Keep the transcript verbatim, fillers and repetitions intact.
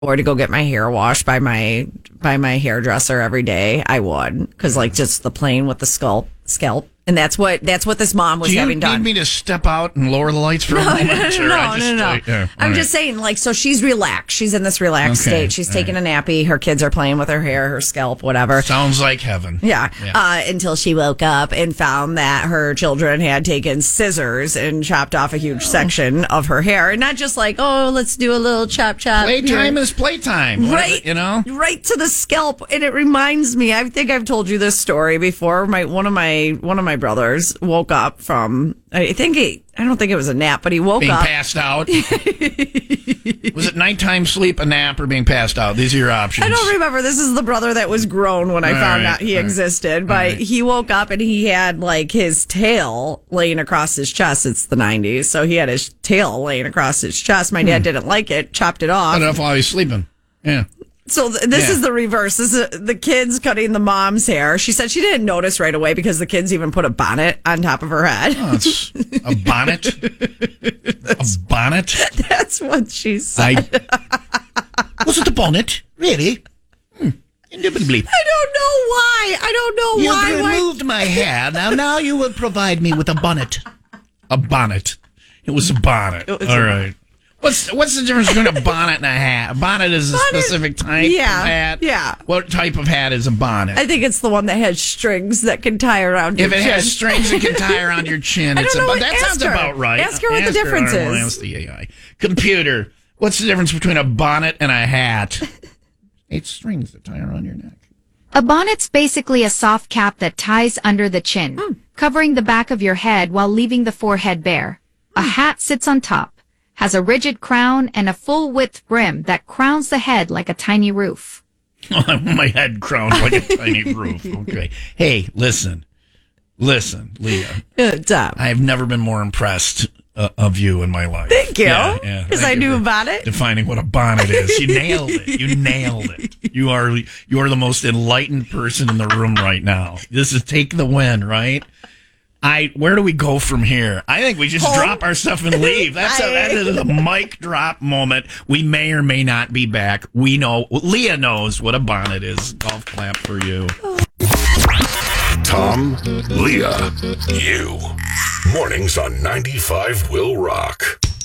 or to go get my hair washed by my by my hairdresser every day, I would, because like just the plain with the scalp scalp, and that's what that's what this mom was Do you having done. need me to step out and lower the lights for no, a moment? no, no, Sure, no, I just, no, no. I, yeah, I'm right. just saying, like, so she's relaxed. She's in this relaxed Okay, state. She's all taking right. a nappy. Her kids are playing with her hair, her scalp, whatever. Sounds like heaven. Yeah. Yeah. Uh, until she woke up and found that her children had taken scissors and chopped off a huge section of her hair. And not just like, oh, let's do a little chop chop. Playtime here. is playtime. What is Right. it, you know? Right to the scalp. And it reminds me, I think I've told you this story before. My one of my one of my brothers woke up from I think he I don't think it was a nap, but he woke Being up. passed out. Was it nighttime sleep, a nap, or being passed out? These are your options. I don't remember. This is the brother that was grown when I All found right, out he all right, existed. But all right. he woke up and he had like his tail laying across his chest. It's the nineties. So he had his tail laying across his chest. My dad Hmm. didn't like it, chopped it off. I don't know if while he's sleeping. Yeah. So th- this Yeah. is the reverse. This is the kids cutting the mom's hair. She said she didn't notice right away because the kids even put a bonnet on top of her head. Oh, it's a bonnet. A bonnet. That's what she said. I, was it a bonnet? Really? Hmm. Indubitably. I don't know why. I don't know You've why. why- removed my hair. Now, now you will provide me with a bonnet. A bonnet. It was a bonnet. It was All a- right. What's what's the difference between a bonnet and a hat? A bonnet is a Bonnet- specific type yeah, of hat. yeah. What type of hat is a bonnet? I think it's the one that has strings that can tie around your If it chin. has strings that can tie around your chin, I it's don't a know bonnet. what- That ask sounds her. about right. Ask her what the difference I'll is. ask the A I. Computer, what's the difference between a bonnet and a hat? Eight strings that tie around your neck. A bonnet's basically a soft cap that ties under the chin, covering the back of your head while leaving the forehead bare. A hat sits on top, has a rigid crown and a full-width brim that crowns the head like a tiny roof. My head crowned like a tiny roof. Okay. Hey, listen. Listen, Leah. Good job. I have never been more impressed uh, of you in my life. Thank you. Yeah, yeah. Because Thank I you knew for about it. Defining what a bonnet is. You nailed it. You nailed it. You are you are the most enlightened person in the room right now. This is take the win, right? I where do we go from here? I think we just Home? drop our stuff and leave. That's a, I- that is a mic drop moment. We may or may not be back. We know Leah knows what a bonnet is. Golf clap for you. Tom, Leah, you. Mornings on ninety-five will rock.